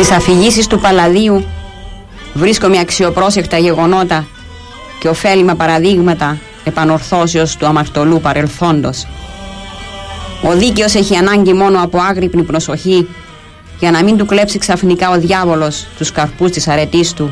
Στις αφηγήσεις του Παλαδίου βρίσκομαι αξιοπρόσεκτα γεγονότα και ωφέλιμα παραδείγματα επανορθώσεως του αμαρτωλού παρελθόντος. Ο δίκαιος έχει ανάγκη μόνο από άγρυπνη προσοχή για να μην του κλέψει ξαφνικά ο διάβολος τους καρπούς της αρετής του